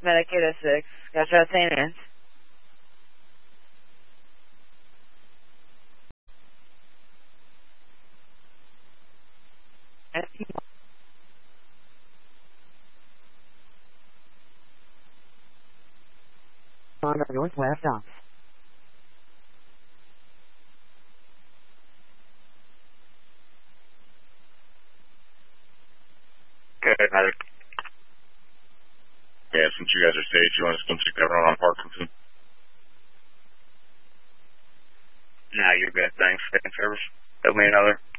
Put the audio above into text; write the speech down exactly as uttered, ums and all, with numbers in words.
Medicaid oh six. Got you out Saint Anne's. On the northwest off. Okay, Heather. Yeah, since you guys are safe, you want us to come check everyone on Parkinson? No, you're good. Thanks. Second service. Help me another.